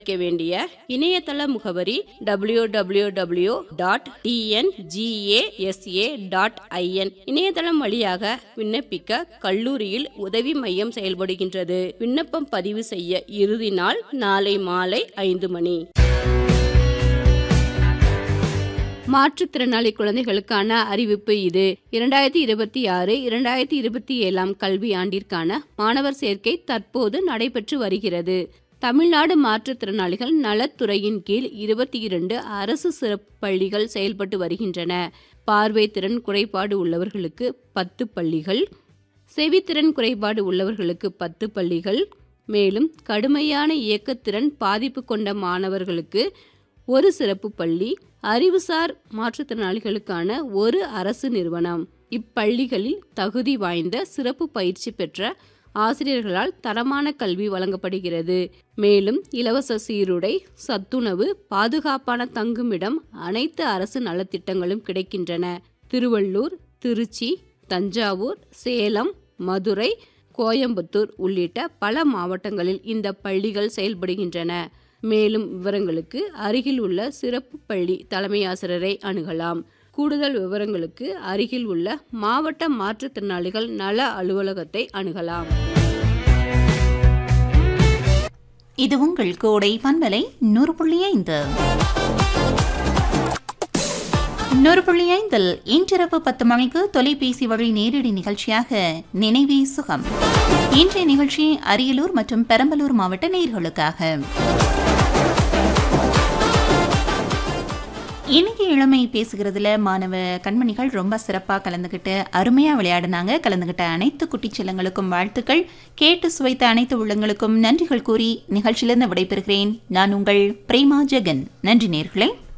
வேண்டிய இணையதள முகவரி www.tngasa.in. இணையதளம் வழியாக விண்ணப்பிக்க கல்லூரியில் உதவி மையம் செயல்படுகின்றது. விண்ணப்பம் பதிவு செய்ய இறுதி நாள் நாளை மாலை 5 மணி. மாற்றுத்திறனாளி குழந்தைகளுக்கான அறிவிப்பு இது. 2026-2027 கல்வியாண்டிற்கான மாணவர் சேர்க்கை தற்போது நடைபெற்று வருகிறது. தமிழ்நாடு மாற்றுத்திறனாளிகள் நலத்துறையின் கீழ் 22 அரசு சிறப்பு பள்ளிகள் செயல்பட்டு வருகின்றன. பார்வை திறன் குறைபாடு உள்ளவர்களுக்கு 10 பள்ளிகள், செவித்திறன் குறைபாடு உள்ளவர்களுக்கு 10 பள்ளிகள், மேலும் கடுமையான இயக்கத்திறன் பாதிப்பு கொண்ட மாணவர்களுக்கு ஒரு சிறப்பு பள்ளி, அறிவுசார் மாற்றுத்திறனாளிகளுக்கான ஒரு அரசு நிறுவனம். இப்பள்ளிகளில் தகுதி வாய்ந்த சிறப்பு பயிற்சி பெற்ற ஆசிரியர்களால் தரமான கல்வி வழங்கப்படுகிறது. மேலும் இலவச சீருடை, சத்துணவு, பாதுகாப்பான தங்குமிடம், அனைத்து அரசு நலத்திட்டங்களும் கிடைக்கின்றன. திருவள்ளூர், திருச்சி, தஞ்சாவூர், சேலம், மதுரை, கோயம்புத்தூர் உள்ளிட்ட பல மாவட்டங்களில் இந்த பள்ளிகள் செயல்படுகின்றன. மேலும் விவரங்களுக்கு அருகில் உள்ள சிறப்பு பள்ளி தலைமை ஆசிரியரை அணுகலாம். கூடுதல் விவரங்களுக்கு அருகில் உள்ள மாவட்ட மாற்றுத்திறனாளிகள் நல அலுவலகத்தை அணுகலாம். இது உங்கள் கோடை பண்பலை 100.5. 100.5 இன்றிரவு 10 மணிக்கு தொலைபேசி வழி நேரடி நிகழ்ச்சியாக நினைவே சுகம். இன்றைய நிகழ்ச்சி அரியலூர் மற்றும் பெரம்பலூர் மாவட்ட நேயர்களுக்காக. இன்னைக்கு இளமை பேசுகிறதுல மாணவ கண்மணிகள் ரொம்ப சிறப்பாக கலந்துக்கிட்டு அருமையாக விளையாடினாங்க. கலந்துக்கிட்ட அனைத்து குட்டிச்செல்லங்களுக்கும் வாழ்த்துக்கள். கேட்டு சுவைத்த அனைத்து உள்ளங்களுக்கும் நன்றிகள் கூறி நிகழ்ச்சியிலிருந்து விடைபெறுகிறேன். நான் உங்கள் பிரேமா ஜெகன். நன்றி நேயர்களே.